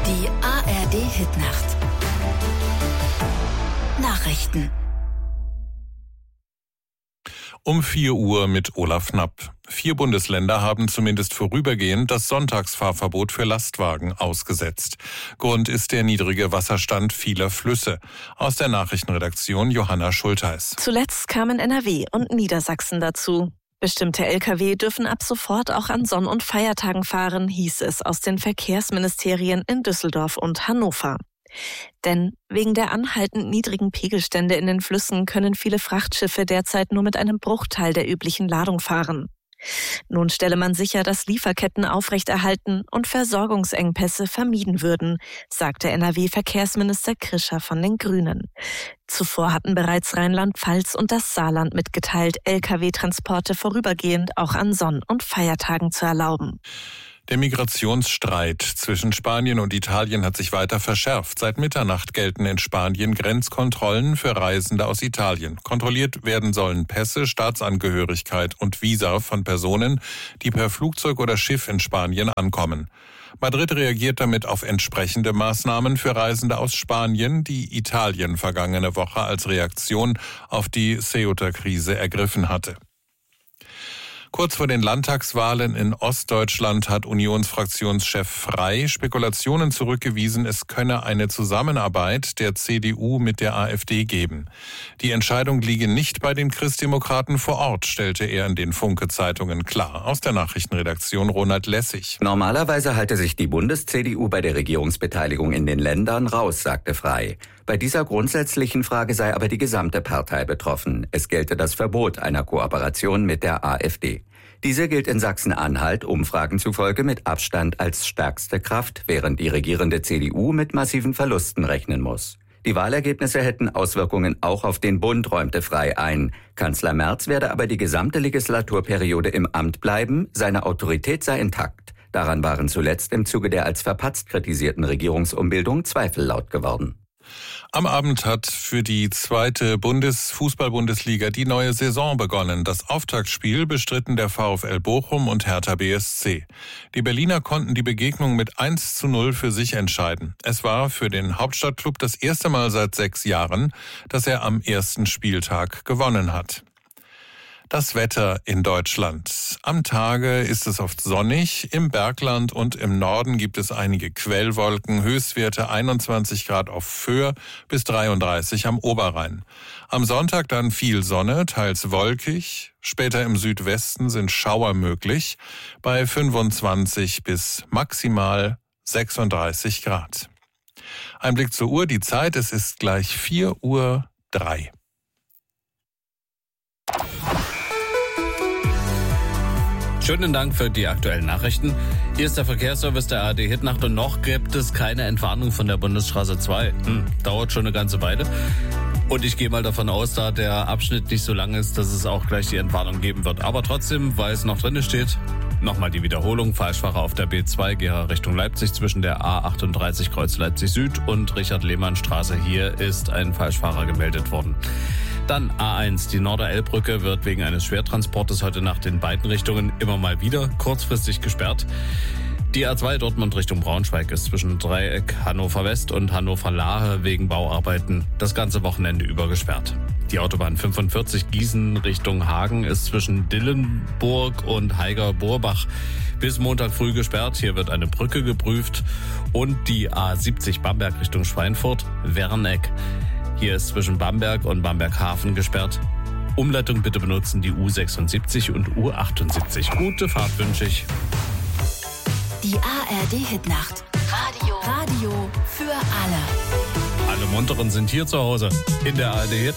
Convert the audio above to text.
Die ARD-Hitnacht. Nachrichten. Um 4 Uhr mit Olaf Knapp. 4 Bundesländer haben zumindest vorübergehend das Sonntagsfahrverbot für Lastwagen ausgesetzt. Grund ist der niedrige Wasserstand vieler Flüsse. Aus der Nachrichtenredaktion Johanna Schultheis. Zuletzt kamen NRW und Niedersachsen dazu. Bestimmte Lkw dürfen ab sofort auch an Sonn- und Feiertagen fahren, hieß es aus den Verkehrsministerien in Düsseldorf und Hannover. Denn wegen der anhaltend niedrigen Pegelstände in den Flüssen können viele Frachtschiffe derzeit nur mit einem Bruchteil der üblichen Ladung fahren. Nun stelle man sicher, dass Lieferketten aufrechterhalten und Versorgungsengpässe vermieden würden, sagte NRW-Verkehrsminister Krischer von den Grünen. Zuvor hatten bereits Rheinland-Pfalz und das Saarland mitgeteilt, Lkw-Transporte vorübergehend auch an Sonn- und Feiertagen zu erlauben. Der Migrationsstreit zwischen Spanien und Italien hat sich weiter verschärft. Seit Mitternacht gelten in Spanien Grenzkontrollen für Reisende aus Italien. Kontrolliert werden sollen Pässe, Staatsangehörigkeit und Visa von Personen, die per Flugzeug oder Schiff in Spanien ankommen. Madrid reagiert damit auf entsprechende Maßnahmen für Reisende aus Spanien, die Italien vergangene Woche als Reaktion auf die Ceuta-Krise ergriffen hatte. Kurz vor den Landtagswahlen in Ostdeutschland hat Unionsfraktionschef Frey Spekulationen zurückgewiesen, es könne eine Zusammenarbeit der CDU mit der AfD geben. Die Entscheidung liege nicht bei den Christdemokraten vor Ort, stellte er in den Funke-Zeitungen klar. Aus der Nachrichtenredaktion Ronald Lessig. Normalerweise halte sich die Bundes-CDU bei der Regierungsbeteiligung in den Ländern raus, sagte Frey. Bei dieser grundsätzlichen Frage sei aber die gesamte Partei betroffen. Es gelte das Verbot einer Kooperation mit der AfD. Diese gilt in Sachsen-Anhalt Umfragen zufolge mit Abstand als stärkste Kraft, während die regierende CDU mit massiven Verlusten rechnen muss. Die Wahlergebnisse hätten Auswirkungen auch auf den Bund, räumte Frey ein. Kanzler Merz werde aber die gesamte Legislaturperiode im Amt bleiben, seine Autorität sei intakt. Daran waren zuletzt im Zuge der als verpatzt kritisierten Regierungsumbildung Zweifel laut geworden. Am Abend hat für die zweite Fußball-Bundesliga die neue Saison begonnen. Das Auftaktspiel bestritten der VfL Bochum und Hertha BSC. Die Berliner konnten die Begegnung mit 1:0 für sich entscheiden. Es war für den Hauptstadtklub das erste Mal seit 6 Jahren, dass er am ersten Spieltag gewonnen hat. Das Wetter in Deutschland. Am Tage ist es oft sonnig. Im Bergland und im Norden gibt es einige Quellwolken. Höchstwerte 21 Grad auf Föhr bis 33 am Oberrhein. Am Sonntag dann viel Sonne, teils wolkig. Später im Südwesten sind Schauer möglich bei 25 bis maximal 36 Grad. Ein Blick zur Uhr. Die Zeit, es ist gleich 4:03 Uhr. Schönen Dank für die aktuellen Nachrichten. Hier ist der Verkehrsservice der ARD Hitnacht und noch gibt es keine Entwarnung von der Bundesstraße 2. Dauert schon eine ganze Weile. Und ich gehe mal davon aus, da der Abschnitt nicht so lang ist, dass es auch gleich die Entwarnung geben wird. Aber trotzdem, weil es noch drin steht, nochmal die Wiederholung. Falschfahrer auf der B2 Gera Richtung Leipzig zwischen der A38 Kreuz Leipzig Süd und Richard-Lehmann-Straße. Hier ist ein Falschfahrer gemeldet worden. Dann A1, die Norderelbbrücke wird wegen eines Schwertransportes heute Nacht in beiden Richtungen immer mal wieder kurzfristig gesperrt. Die A2 Dortmund Richtung Braunschweig ist zwischen Dreieck Hannover West und Hannover Lahe wegen Bauarbeiten das ganze Wochenende über gesperrt. Die Autobahn 45 Gießen Richtung Hagen ist zwischen Dillenburg und Haiger-Borbach bis Montag früh gesperrt. Hier wird eine Brücke geprüft. Und die A70 Bamberg Richtung Schweinfurt, Werneck. Hier ist zwischen Bamberg und Bamberg-Hafen gesperrt. Umleitung bitte benutzen die U76 und U78. Gute Fahrt wünsche ich. Die ARD-Hitnacht. Radio für alle. Alle Munteren sind hier zu Hause in der ARD-Hitnacht.